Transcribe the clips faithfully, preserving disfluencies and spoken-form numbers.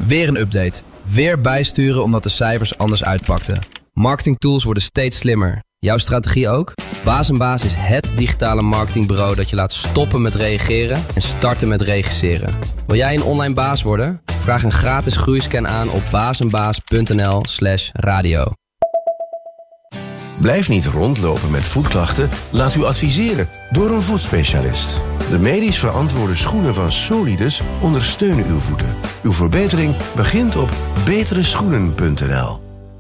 Weer een update. Weer bijsturen omdat de cijfers anders uitpakten. Marketingtools worden steeds slimmer. Jouw strategie ook? Baas en Baas is het digitale marketingbureau dat je laat stoppen met reageren en starten met regisseren. Wil jij een online baas worden? Vraag een gratis groeiscan aan op bazenbaas.nl slash radio. Blijf niet rondlopen met voetklachten. Laat u adviseren door een voetspecialist. De medisch verantwoorde schoenen van Solidus ondersteunen uw voeten. Uw verbetering begint op betere schoenen punt n l.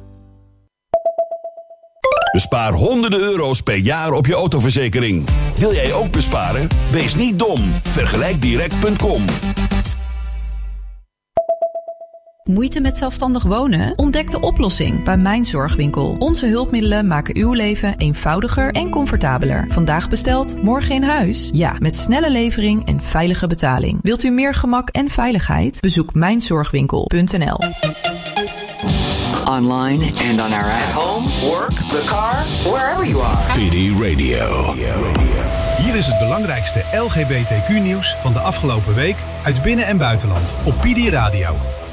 Bespaar honderden euro's per jaar op je autoverzekering. Wil jij ook besparen? Wees niet dom. vergelijk direct punt com. Moeite met zelfstandig wonen? Ontdek de oplossing bij Mijn Zorgwinkel. Onze hulpmiddelen maken uw leven eenvoudiger en comfortabeler. Vandaag besteld, morgen in huis? Ja, met snelle levering en veilige betaling. Wilt u meer gemak en veiligheid? Bezoek mijn zorgwinkel punt n l. Online and on our app. At home, work, the car, wherever you are. P D Radio. Hier is het belangrijkste L G B T Q-nieuws van de afgelopen week uit binnen- en buitenland op P D Radio.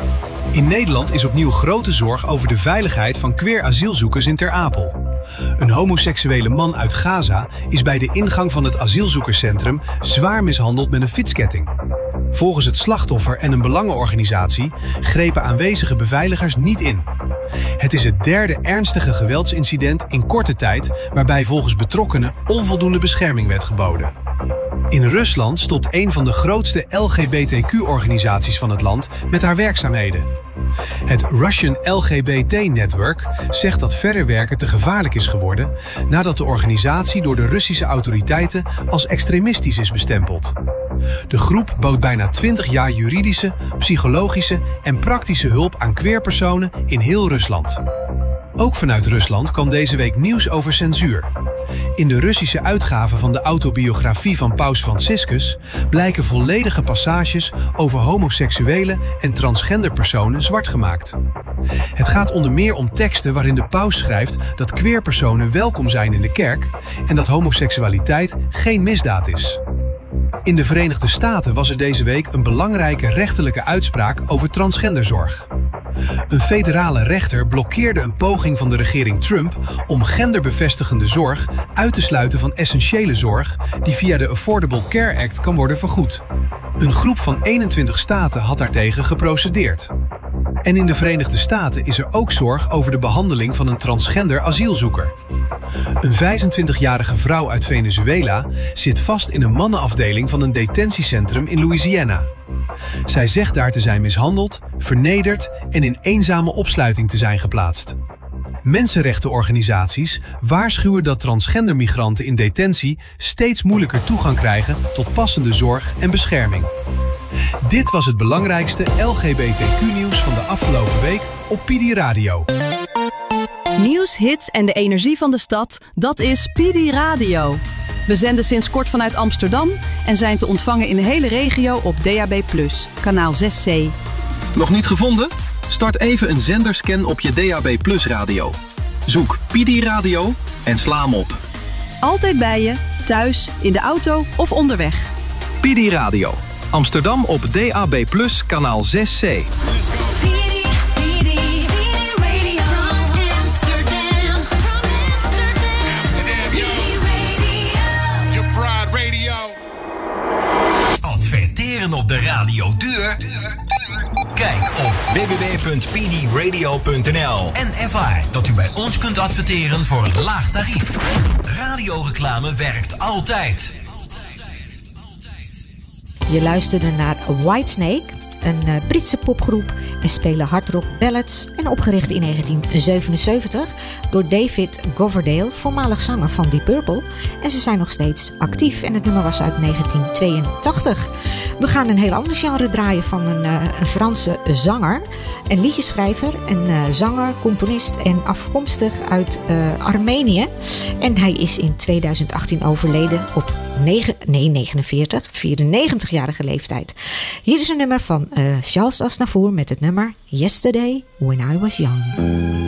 In Nederland is opnieuw grote zorg over de veiligheid van queer asielzoekers in Ter Apel. Een homoseksuele man uit Gaza is bij de ingang van het asielzoekerscentrum zwaar mishandeld met een fietsketting. Volgens het slachtoffer en een belangenorganisatie grepen aanwezige beveiligers niet in. Het is het derde ernstige geweldsincident in korte tijd waarbij volgens betrokkenen onvoldoende bescherming werd geboden. In Rusland stopt een van de grootste L G B T Q-organisaties van het land met haar werkzaamheden. Het Russian L G B T Network zegt dat verder werken te gevaarlijk is geworden nadat de organisatie door de Russische autoriteiten als extremistisch is bestempeld. De groep bood bijna twintig jaar juridische, psychologische en praktische hulp aan queerpersonen in heel Rusland. Ook vanuit Rusland kwam deze week nieuws over censuur. In de Russische uitgave van de autobiografie van Paus Franciscus blijken volledige passages over homoseksuele en transgender personen zwart gemaakt. Het gaat onder meer om teksten waarin de paus schrijft dat queerpersonen welkom zijn in de kerk en dat homoseksualiteit geen misdaad is. In de Verenigde Staten was er deze week een belangrijke rechterlijke uitspraak over transgenderzorg. Een federale rechter blokkeerde een poging van de regering Trump om genderbevestigende zorg uit te sluiten van essentiële zorg die via de Affordable Care Act kan worden vergoed. Een groep van eenentwintig staten had daartegen geprocedeerd. En in de Verenigde Staten is er ook zorg over de behandeling van een transgender asielzoeker. Een vijfentwintigjarige vrouw uit Venezuela zit vast in een mannenafdeling van een detentiecentrum in Louisiana. Zij zegt daar te zijn mishandeld, vernederd en in eenzame opsluiting te zijn geplaatst. Mensenrechtenorganisaties waarschuwen dat transgender migranten in detentie steeds moeilijker toegang krijgen tot passende zorg en bescherming. Dit was het belangrijkste L G B T Q-nieuws van de afgelopen week op P D Radio. Nieuws, hits en de energie van de stad, dat is P D Radio. We zenden sinds kort vanuit Amsterdam en zijn te ontvangen in de hele regio op D A B plus, kanaal zes C. Nog niet gevonden? Start even een zenderscan op je D A B plus radio. Zoek P D Radio en sla hem op. Altijd bij je, thuis, in de auto of onderweg. P D Radio. Amsterdam op D A B plus, kanaal zes C. Adverteren op de radio duur? Kijk op w w w punt p d radio punt n l en ervaar dat u bij ons kunt adverteren voor een laag tarief. Radioreclame werkt altijd. Je luisterde naar Whitesnake, een uh, Britse popgroep en spelen hardrock ballads en opgericht in negentien zevenenzeventig door David Coverdale, voormalig zanger van Deep Purple. En ze zijn nog steeds actief en het nummer was uit negentien tweeëntachtig. We gaan een heel ander genre draaien van een, uh, een Franse zanger, een liedjeschrijver, een uh, zanger, componist en afkomstig uit uh, Armenië. En hij is in tweeduizend achttien overleden op negen, nee, negenenveertig, vierennegentigjarige leeftijd. Hier is een nummer van uh, Charles Aznavour met het nummer Yesterday When I Was Young.